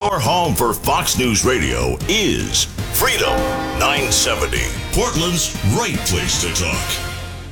Your home for Fox News Radio is Freedom 970. Portland's right place to talk.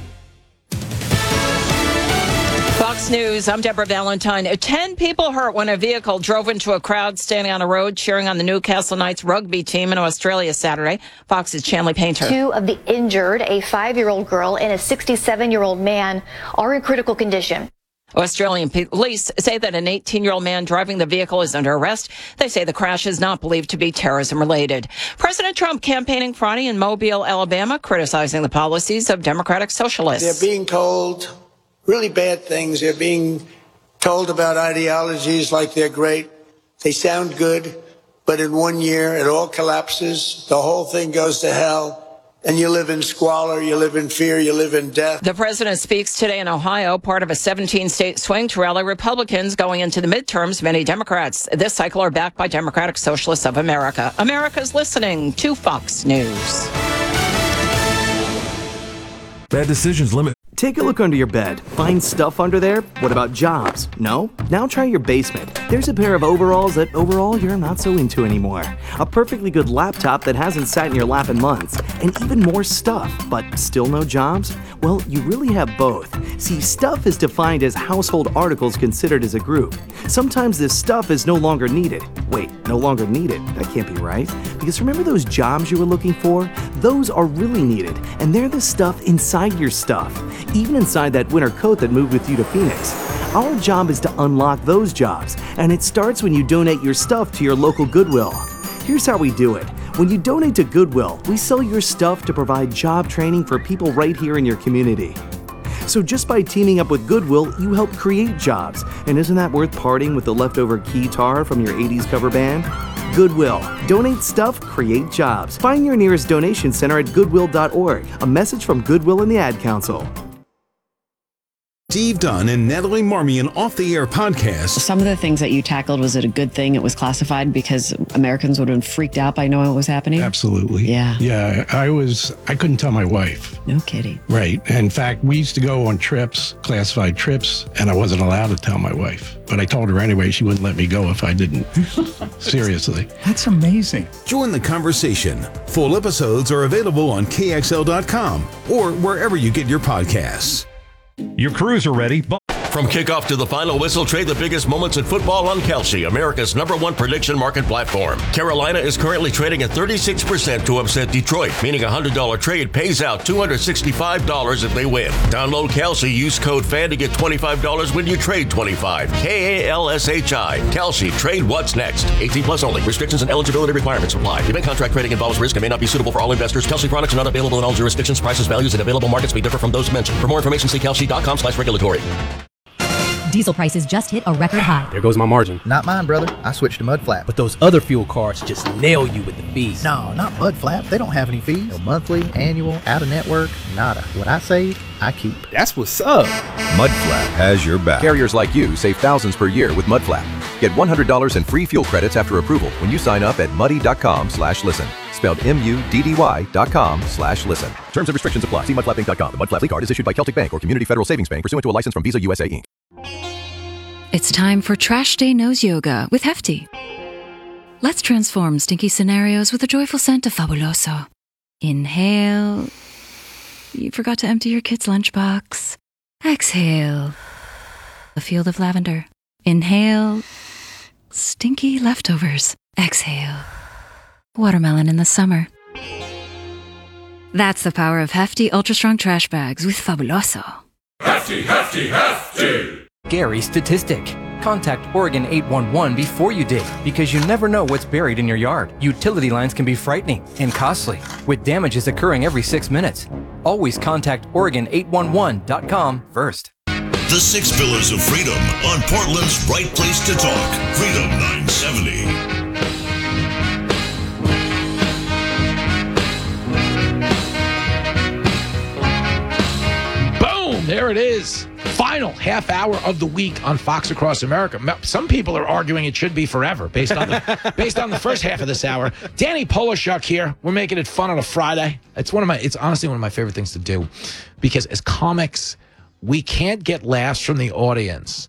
Fox News, I'm Deborah Valentine. 10 people hurt when a vehicle drove into a crowd standing on a road cheering on the Newcastle Knights rugby team in Australia Saturday. Fox's Chanley Painter. 2 of the injured, a 5-year-old girl and a 67-year-old man, are in critical condition. Australian police say that an 18-year-old man driving the vehicle is under arrest. They say the crash is not believed to be terrorism-related. President Trump campaigning Friday in Mobile, Alabama, criticizing the policies of Democratic Socialists. They're being told really bad things. They're being told about ideologies like they're great. They sound good, but in 1 year it all collapses. The whole thing goes to hell. And you live in squalor, you live in fear, you live in death. The president speaks today in Ohio, part of a 17-state swing to rally Republicans going into the midterms. Many Democrats this cycle are backed by Democratic Socialists of America. America's listening to Fox News. Bad decisions limit. Take a look under your bed. Find stuff under there? What about jobs? No? Now try your basement. There's a pair of overalls that overall you're not so into anymore. A perfectly good laptop that hasn't sat in your lap in months. And even more stuff, but still no jobs? Well, you really have both. See, stuff is defined as household articles considered as a group. Sometimes this stuff is no longer needed. Wait, no longer needed? That can't be right. Because remember those jobs you were looking for? Those are really needed, and they're the stuff inside your stuff. Even inside that winter coat that moved with you to Phoenix. Our job is to unlock those jobs, and it starts when you donate your stuff to your local Goodwill. Here's how we do it. When you donate to Goodwill, we sell your stuff to provide job training for people right here in your community. So just by teaming up with Goodwill, you help create jobs. And isn't that worth parting with the leftover guitar from your 80s cover band? Goodwill. Donate stuff, create jobs. Find your nearest donation center at goodwill.org. A message from Goodwill and the Ad Council. Steve Dunn and Natalie Marmion Off the Air podcast. Some of the things that you tackled, was it a good thing it was classified because Americans would have been freaked out by knowing what was happening? Absolutely. Yeah. Yeah, I couldn't tell my wife. No kidding. Right. In fact, we used to go on trips, classified trips, and I wasn't allowed to tell my wife. But I told her anyway. She wouldn't let me go if I didn't. Seriously. That's amazing. Join the conversation. Full episodes are available on KXL.com or wherever you get your podcasts. Your crews are ready. From kickoff to the final whistle, trade the biggest moments in football on Kalshi, America's #1 prediction market platform. Carolina is currently trading at 36% to upset Detroit, meaning a $100 trade pays out $265 if they win. Download Kalshi, use code FAN to get $25 when you trade $25. KALSHI. Kalshi, trade what's next. 18 plus only. Restrictions and eligibility requirements apply. Event contract trading involves risk and may not be suitable for all investors. Kalshi products are not available in all jurisdictions. Prices, values, and available markets may differ from those mentioned. For more information, see kalshi.com/regulatory. Diesel prices just hit a record high. There goes my margin. Not mine, brother. I switched to Mudflap. But those other fuel cards just nail you with the fees. No, not Mudflap. They don't have any fees. No monthly, annual, out-of-network, nada. What I save, I keep. That's what's up. Mudflap has your back. Carriers like you save thousands per year with Mudflap. Get $100 in free fuel credits after approval when you sign up at muddy.com/listen. Spelled MUDDY.com/listen. Terms and restrictions apply. See mudflapinc.com. The Mudflap Fleet Card is issued by Celtic Bank or Community Federal Savings Bank pursuant to a license from Visa USA Inc. It's time for Trash Day Nose Yoga with Hefty. Let's transform stinky scenarios with a joyful scent of Fabuloso. Inhale. You forgot to empty your kid's lunchbox. Exhale. A field of lavender. Inhale. Stinky leftovers. Exhale. Watermelon in the summer. That's the power of Hefty Ultra Strong Trash Bags with Fabuloso. Hefty, Hefty, Hefty! Scary statistic. Contact Oregon 811 before you dig, because you never know what's buried in your yard. Utility lines can be frightening and costly, with damages occurring every 6 minutes. Always contact Oregon811.com first. The 6 Pillars of Freedom on Portland's right place to talk. Freedom 970. Boom! There it is. Final half hour of the week on Fox Across America. Some people are arguing it should be forever based on the first half of this hour. Danny Polishuk here. We're making it fun on a Friday. It's honestly one of my favorite things to do, because as comics, we can't get laughs from the audience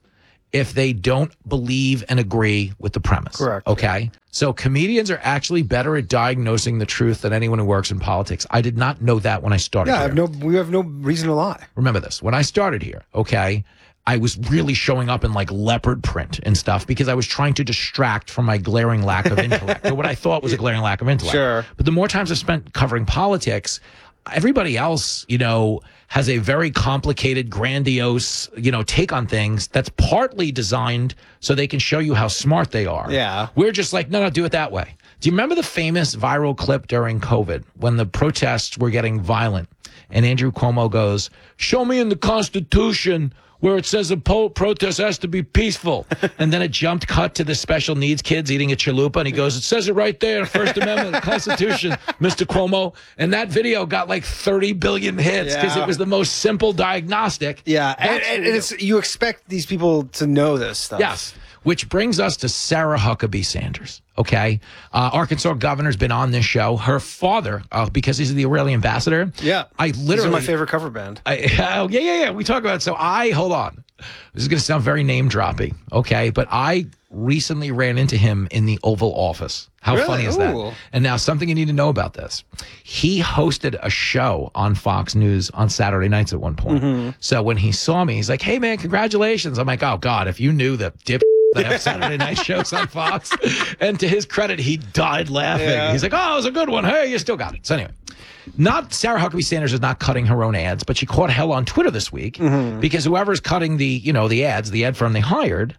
if they don't believe and agree with the premise. Correct. Okay. So comedians are actually better at diagnosing the truth than anyone who works in politics. I did not know that when I started here. We have no reason to lie. Remember this. When I started here, okay, I was really showing up in like leopard print and stuff because I was trying to distract from my glaring lack of intellect, or what I thought was a glaring lack of intellect. Sure. But the more times I've spent covering politics, everybody else, has a very complicated, grandiose, take on things that's partly designed so they can show you how smart they are. Yeah. We're just like, no, do it that way. Do you remember the famous viral clip during COVID when the protests were getting violent and Andrew Cuomo goes, show me in the Constitution where it says a protest has to be peaceful. And then it cut to the special needs kids eating a chalupa. And he goes, it says it right there, First Amendment, the Constitution, Mr. Cuomo. And that video got like 30 billion hits because it was the most simple diagnostic. Yeah. And it's you expect these people to know this stuff. Yes. Which brings us to Sarah Huckabee Sanders. Okay. Arkansas governor's been on this show. Her father, because he's the Israeli ambassador. Yeah. These are my favorite cover band. Yeah. We talk about it. So hold on. This is going to sound very name dropping. Okay. But I recently ran into him in the Oval Office. How funny is that? And now something you need to know about this. He hosted a show on Fox News on Saturday nights at one point. Mm-hmm. So when he saw me, he's like, hey man, congratulations. I'm like, oh God, if you knew the dip they have Saturday night shows on Fox. And to his credit, he died laughing. Yeah. He's like, oh, it was a good one. Hey, you still got it. So anyway, Sarah Huckabee Sanders is not cutting her own ads, but she caught hell on Twitter this week because whoever's cutting the ads, the ad firm they hired,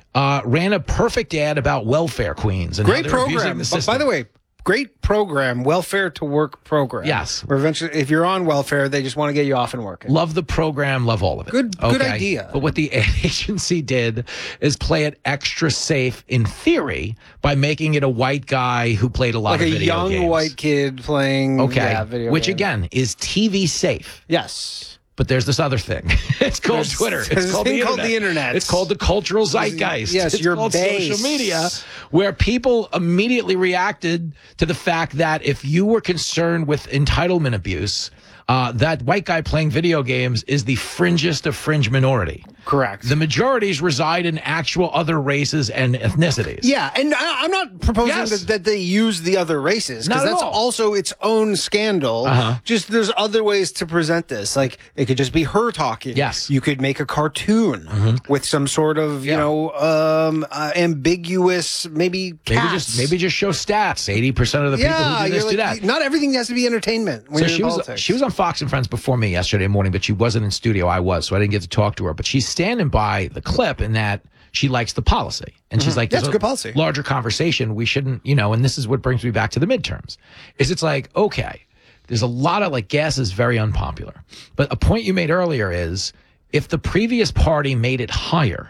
ran a perfect ad about welfare queens. And great program. By the way, great program, welfare to work program. Yes. Where eventually, if you're on welfare, they just want to get you off and working. Love the program, love all of it. Good idea. But what the ad agency did is play it extra safe in theory by making it a white guy who played a lot of video games. Like a young white kid playing video which games. Again is TV safe. Yes. But there's this other thing. It's called Twitter. It's called the internet. It's called the cultural zeitgeist. Yes, it's your called base. Social media, where people immediately reacted to the fact that if you were concerned with entitlement abuse, that white guy playing video games is the fringest of fringe minority. Correct. The majorities reside in actual other races and ethnicities. Yeah, and I'm not proposing that they use the other races, because that's also its own scandal. Just there's other ways to present this. Like, it could just be her talking. Yes. You could make a cartoon with some sort of, ambiguous, maybe cats. Maybe just show stats. 80% of the people who do this do that. Not everything has to be entertainment when you're in politics. She was on Fox and Friends before me yesterday morning, but she wasn't in studio. I was, so I didn't get to talk to her. But she's standing by the clip in that she likes the policy. And she's like, that's good policy. Larger conversation. We shouldn't, and this is what brings me back to the midterms. It's like, okay, there's a lot of gas is very unpopular. But a point you made earlier is if the previous party made it higher,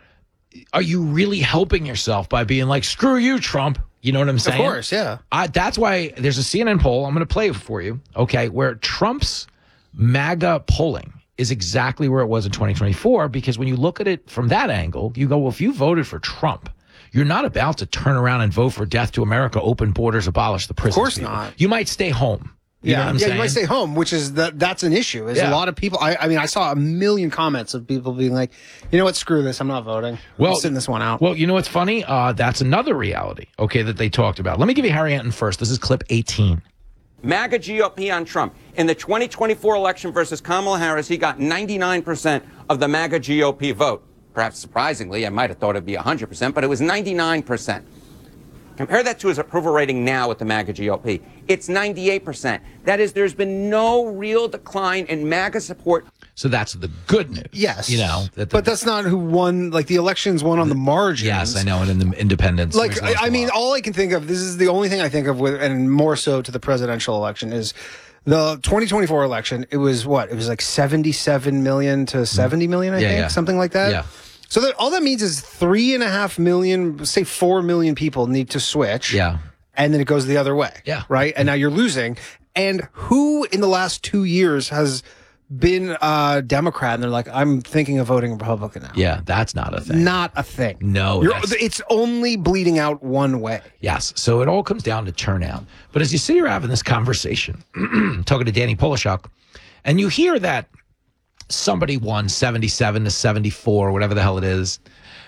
are you really helping yourself by being like, screw you, Trump? You know what I'm saying? Of course, yeah. That's why there's a CNN poll. I'm going to play it for you, okay, where Trump's MAGA polling is exactly where it was in 2024, because when you look at it from that angle, you go, well, if you voted for Trump, you're not about to turn around and vote for death to America, open borders, abolish the prisons. Of course not. You might stay home. You know what I'm saying? You might stay home, which is that's an issue. A lot of people. I mean, I saw a million comments of people being like, you know what, screw this, I'm not voting. I'm sitting this one out. Well, you know what's funny? That's another reality, okay, that they talked about. Let me give you Harry Anton first. This is clip 18. MAGA GOP on Trump. In the 2024 election versus Kamala Harris, he got 99% of the MAGA GOP vote. Perhaps surprisingly, I might have thought it'd be 100%, but it was 99%. Compare that to his approval rating now with the MAGA GOP. It's 98%. That is, there's been no real decline in MAGA support. So that's the good news. Yes. But that's not who won. Like, the elections won on the margins. Yes, I know. And in the independents. Like, I mean, all I can think of, this is the only thing I think of with, and more so to the presidential election, is the 2024 election. It was what? It was like 77 million to 70 million, I think. Something like that. Yeah. So all that means is 3.5 million, say 4 million people need to switch. Yeah. And then it goes the other way. Yeah. Right? And now you're losing. And who in the last 2 years has been a Democrat and they're like, I'm thinking of voting Republican now? Yeah, that's not a thing. Not a thing. No. It's only bleeding out one way. Yes. So it all comes down to turnout. But as you sit here having this conversation, talking to Danny Polishuk, and you hear that somebody won 77 to 74, whatever the hell it is,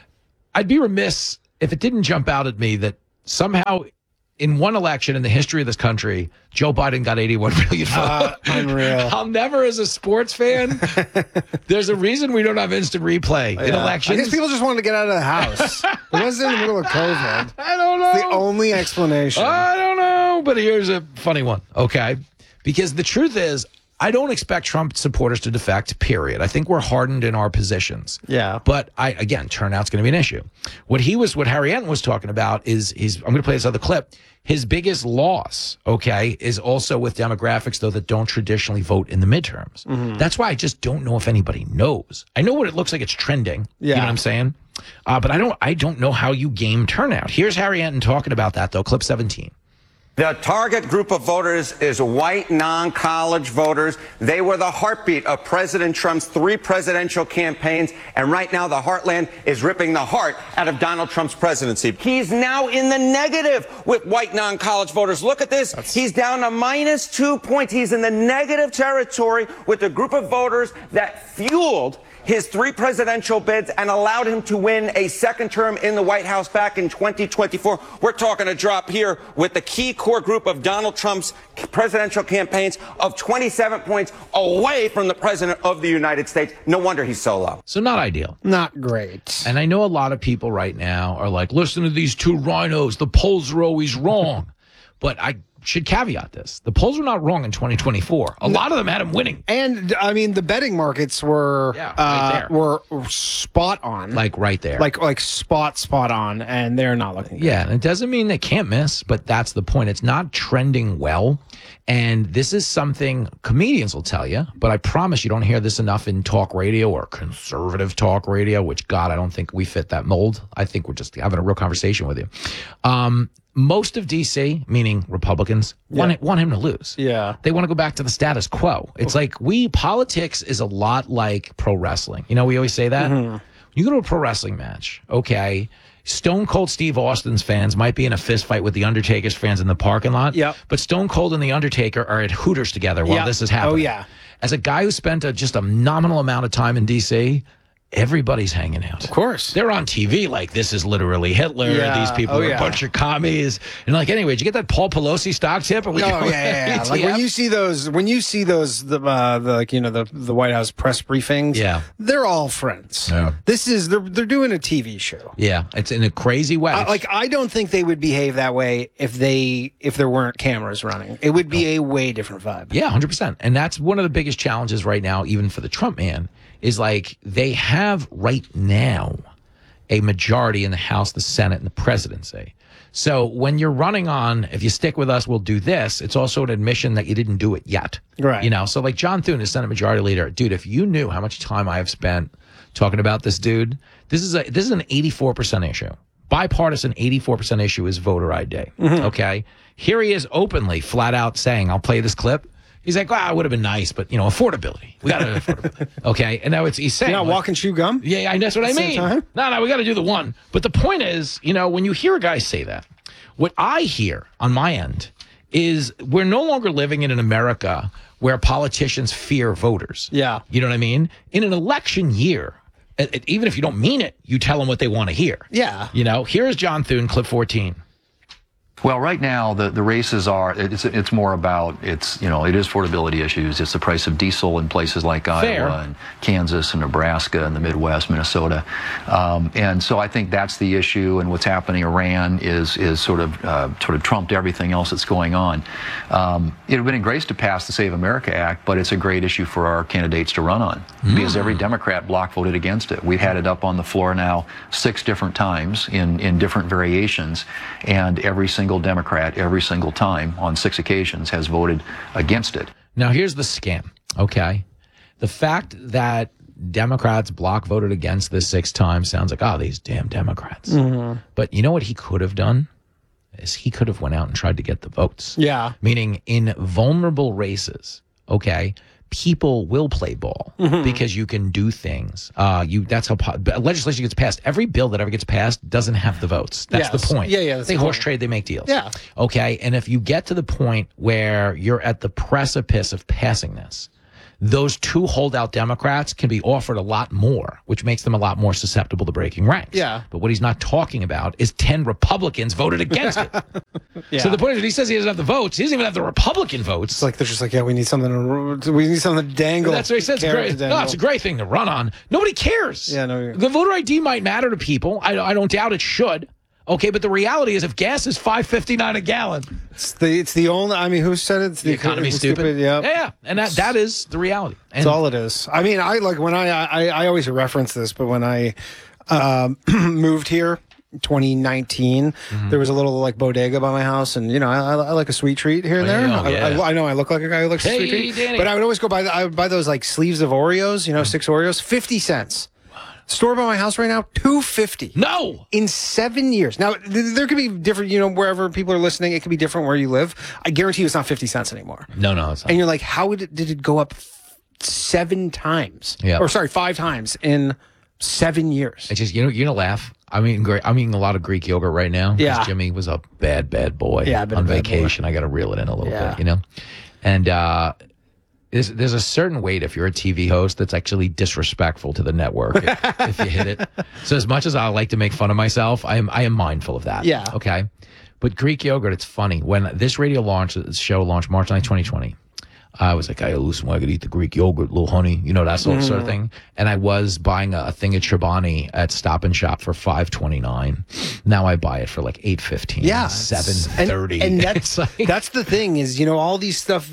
I'd be remiss if it didn't jump out at me that somehow in one election in the history of this country, Joe Biden got 81 million votes. Unreal. I'll never, as a sports fan, there's a reason we don't have instant replay in elections. I guess people just wanted to get out of the house. It wasn't in the middle of COVID. I don't know. It's the only explanation. I don't know, but here's a funny one, okay? Because the truth is, I don't expect Trump supporters to defect, period. I think we're hardened in our positions. Yeah. But again, turnout's going to be an issue. What Harry Enten was talking about is I'm going to play this other clip. His biggest loss, okay, is also with demographics, though, that don't traditionally vote in the midterms. Mm-hmm. That's why I just don't know if anybody knows. I know what it looks like it's trending. Yeah. You know what I'm saying? But I don't know how you game turnout. Here's Harry Enten talking about that, though. Clip 17. The target group of voters is white non-college voters. They were the heartbeat of President Trump's 3 presidential campaigns. And right now, the heartland is ripping the heart out of Donald Trump's presidency. He's now in the negative with white non-college voters. Look at this. He's down to -2 points. He's in the negative territory with a group of voters that fueled his 3 presidential bids and allowed him to win a second term in the White House back in 2024. We're talking a drop here with the key core group of Donald Trump's presidential campaigns of 27 points away from the president of the United States. No wonder he's so low. So not ideal. Not great. And I know a lot of people right now are like, listen to these 2 rhinos. The polls are always wrong. But I should caveat this. The polls were not wrong in 2024. A lot of them had him winning. And, I mean, the betting markets were right there. were spot on. Like right there. Like spot on, and they're not looking good. Yeah, and it doesn't mean they can't miss, but that's the point. It's not trending well. And this is something comedians will tell you, but I promise you don't hear this enough in talk radio or conservative talk radio, which, God, I don't think we fit that mold. I think we're just having a real conversation with you. Most of D.C., meaning Republicans, want him to lose. Yeah. They want to go back to the status quo. It's like politics is a lot like pro wrestling. You know, we always say that. Mm-hmm. You go to a pro wrestling match, okay, Stone Cold Steve Austin's fans might be in a fist fight with the Undertaker's fans in the parking lot. Yep. But Stone Cold and the Undertaker are at Hooters together while this is happening. Oh, yeah. As a guy who spent just a nominal amount of time in D.C., everybody's hanging out. Of course. They're on TV like this is literally Hitler. Yeah. These people are a bunch of commies. And like, anyway, did you get that Paul Pelosi stock tip? Yeah. Like when you see those, the White House press briefings, they're all friends. Yeah. They're doing a TV show. Yeah, it's in a crazy way. I don't think they would behave that way if there weren't cameras running. It would be a way different vibe. Yeah, 100%. And that's one of the biggest challenges right now, even for the Trump man, is like they have right now a majority in the House, the Senate, and the presidency. So when you're running on, if you stick with us, we'll do this, it's also an admission that you didn't do it yet. Right. You know, so like John Thune, the Senate Majority Leader, dude, if you knew how much time I have spent talking about this dude, this is an 84% issue. Bipartisan 84% issue is voter ID. Mm-hmm. Okay. Here he is openly, flat out saying, I'll play this clip. He's like, it would have been nice, but, affordability. We got to affordability. Okay. And now he's saying. You're not walking chew gum? Yeah, that's what I mean. No, we got to do the one. But the point is, when you hear a guy say that, what I hear on my end is we're no longer living in an America where politicians fear voters. Yeah. You know what I mean? In an election year, even if you don't mean it, you tell them what they want to hear. Yeah. Here's John Thune, clip 14. Well, right now the races it's more about it is affordability issues. It's the price of diesel in places like Iowa and Kansas and Nebraska and the Midwest, Minnesota, and so I think that's the issue. And what's happening in Iran is sort of trumped everything else that's going on. It would have been great to pass the Save America Act, but it's a great issue for our candidates to run on because every Democrat bloc voted against it. We've had it up on the floor now 6 different times in different variations, and every single Democrat every single time on 6 occasions has voted against it. Now here's the scam, okay? The fact that Democrats block voted against this 6 times sounds like, these damn Democrats. Mm-hmm. But you know what he could have done? Is he could have went out and tried to get the votes. Yeah. Meaning in vulnerable races, okay, people will play ball because you can do things. That's how legislation gets passed. Every bill that ever gets passed doesn't have the votes. That's the point. Yeah. They horse trade, they make deals. Yeah. Okay. And if you get to the point where you're at the precipice of passing this, those two holdout Democrats can be offered a lot more, which makes them a lot more susceptible to breaking ranks. Yeah. But what he's not talking about is 10 Republicans voted against it. Yeah. So the point is, when he says he doesn't have the votes, he doesn't even have the Republican votes. It's like they're just like, yeah, we need something to dangle. That's what he says. No, it's a great thing to run on. Nobody cares. Yeah, no. The voter ID might matter to people. I don't doubt it should. Okay, but the reality is, if gas is $5.59 a gallon, it's the only. I mean, who said it's the economy's stupid? Yeah, and that is the reality. That's all it is. I mean, I like when I always reference this, but when I moved here. 2019, there was a little like bodega by my house, and I like a sweet treat here and there. I know I look like a guy who likes a sweet treat, Danny. But I would always go I would buy those like sleeves of Oreos, 6 Oreos, 50 cents. Store by my house right now, $2.50. No, in 7 years. Now there could be different, wherever people are listening, it could be different where you live. I guarantee you, it's not 50 cents anymore. No, it's not. And you're like, how did it go up 7 times? Yeah, or sorry, 5 times in 7 years. It's just you're gonna laugh. I'm eating a lot of Greek yogurt right now. Yeah, Jimmy was a bad boy. Yeah, on vacation. I got to reel it in a little bit, And there's a certain weight if you're a TV host that's actually disrespectful to the network if you hit it. So as much as I like to make fun of myself, I am mindful of that. Yeah. Okay. But Greek yogurt, it's funny when this show launched March 9th, 2020. I was like, I gotta lose some weight. I could eat the Greek yogurt, little honey, that sort of thing. And I was buying a thing at Chobani at Stop and Shop for $5.29. Now I buy it for like $8.15. Yeah, $7.30. And that's the thing is, all these stuff,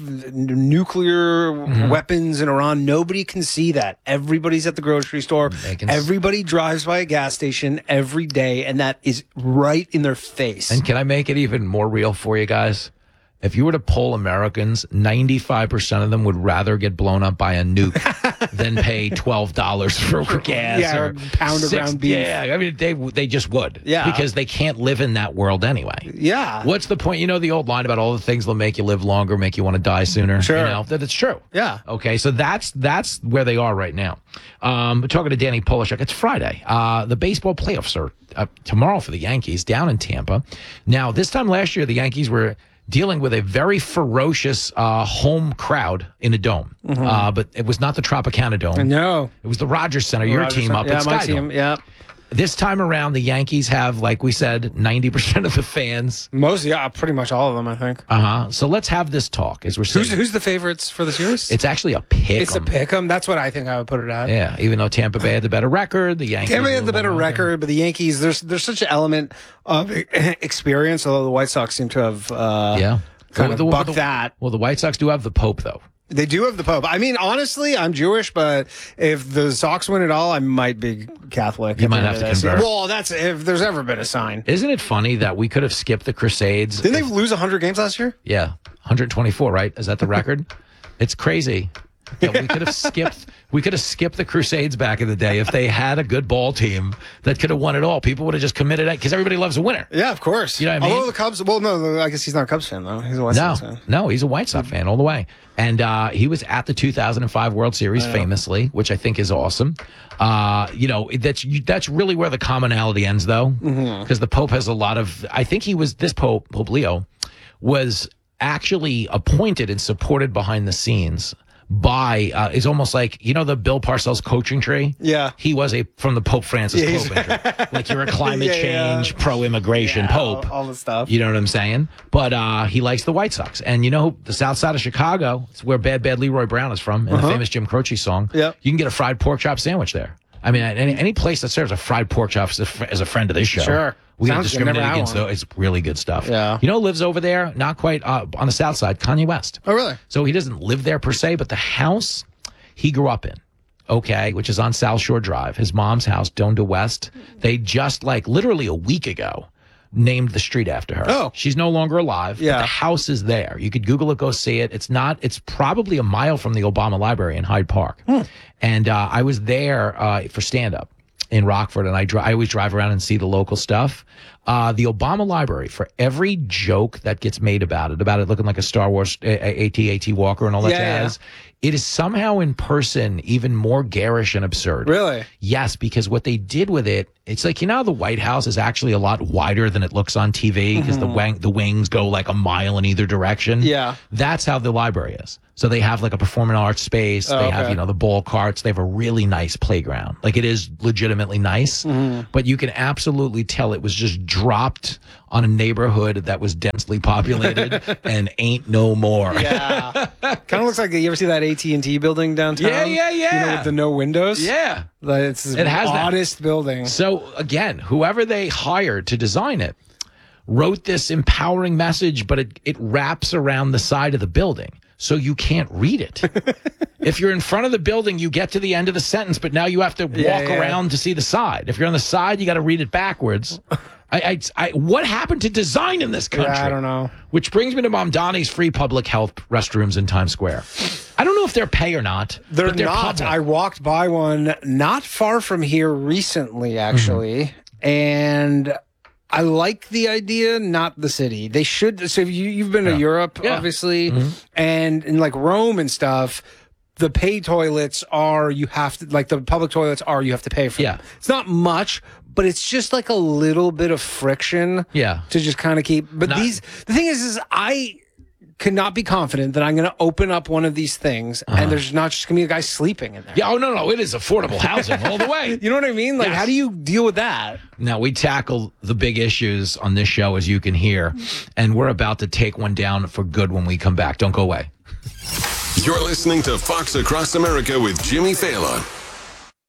nuclear weapons in Iran. Nobody can see that. Everybody's at the grocery store. Everybody drives by a gas station every day, and that is right in their face. And can I make it even more real for you guys? If you were to poll Americans, 95% of them would rather get blown up by a nuke than pay $12 for gas or pound of ground beef. Yeah, I mean, they just would. Yeah. Because they can't live in that world anyway. Yeah. What's the point? The old line about all the things that'll make you live longer, make you want to die sooner? Sure. That it's true. Yeah. Okay, so that's where they are right now. We're talking to Danny Polishuk. It's Friday. The baseball playoffs are tomorrow for the Yankees down in Tampa. Now, this time last year, the Yankees were dealing with a very ferocious home crowd in a dome. But it was not the Tropicana Dome. No. It was the Rogers Center, your team up at Sky Dome. Yeah. This time around, the Yankees have, like we said, 90% of the fans. Pretty much all of them, I think. So let's have this talk. As we're saying, who's the favorites for the series? It's actually a pick. It's a pick 'em. That's what I think I would put it at. Yeah, even though Tampa Bay had the better record, the Yankees. Tampa Bay had the better record, but the Yankees, there's such an element of experience, although the White Sox seem to have kind of bucked that. Well, the White Sox do have the Pope, though. They do have the Pope. I mean, honestly, I'm Jewish, but if the Sox win it all, I might be Catholic. You might have to convert. Well, that's if there's ever been a sign. Isn't it funny that we could have skipped the Crusades? Didn't they lose 100 games last year? Yeah, 124, right? Is that the record? It's crazy. Yeah, we could have skipped the Crusades back in the day if they had a good ball team that could have won it all. People would have just committed it because everybody loves a winner. Yeah, of course. You know what I mean? Although the Cubs, I guess he's not a Cubs fan though. He's a White Sox fan. No, he's a White Sox fan all the way. And he was at the 2005 World Series famously, which I think is awesome. That's really where the commonality ends though, because the Pope has a lot of. I think this Pope Leo, was actually appointed and supported behind the scenes by is almost like the Bill Parcells coaching tree. Yeah, he was from the Pope Francis coaching tree. Like you're a climate change, pro-immigration Pope, all the stuff. You know what I'm saying? But he likes the White Sox, and the South Side of Chicago, it's where Bad Leroy Brown is from, in the famous Jim Croce song. Yeah, you can get a fried pork chop sandwich there. I mean, any place that serves a fried pork chop is a friend of this show. Sure. We don't discriminate against those. It's really good stuff. Yeah. Who lives over there? Not quite on the south side, Kanye West. Oh, really? So he doesn't live there per se, but the house he grew up in, which is on South Shore Drive, his mom's house, Donda West, they just literally a week ago named the street after her. Oh. She's no longer alive. Yeah. But the house is there. You could Google it, go see it. It's probably a mile from the Obama Library in Hyde Park. And I was there for stand-up in Rockford, and I always drive around and see the local stuff. The Obama Library, for every joke that gets made about it looking like a Star Wars AT-AT Walker and all that jazz, it is somehow in person even more garish and absurd. Really? Yes, because what they did with it, it's like, how the White House is actually a lot wider than it looks on TV because the wings go like a mile in either direction. Yeah. That's how the library is. So they have like a performing arts space. They have, the ball carts. They have a really nice playground. Like, it is legitimately nice, but you can absolutely tell it was just dropped on a neighborhood that was densely populated and ain't no more. Yeah. Kind of looks like, you ever see that AT&T building downtown? Yeah. With the no windows? Yeah. It's the oddest building. So again, whoever they hired to design it wrote this empowering message, but it wraps around the side of the building, so you can't read it. If you're in front of the building, you get to the end of the sentence, but now you have to walk around to see the side. If you're on the side, you got to read it backwards. What happened to design in this country? Yeah, I don't know. Which brings me to Mamdani's free public health restrooms in Times Square. I don't know if they're pay or not. They're they're not. public. I walked by one not far from here recently, actually, and I like the idea, not the city. They should. So you've been to Europe, obviously, and in like Rome and stuff. The pay toilets are, you have to, like the public toilets are, you have to pay for them. It's not much, but it's just like a little bit of friction to just kind of keep. But the thing is I cannot be confident that I'm going to open up one of these things and there's not just going to be a guy sleeping in there. Yeah, no, it is affordable housing all the way. You know what I mean? Like, how do you deal with that? Now, we tackle the big issues on this show, as you can hear, and we're about to take one down for good when we come back. Don't go away. You're listening to Fox Across America with Jimmy Fallon.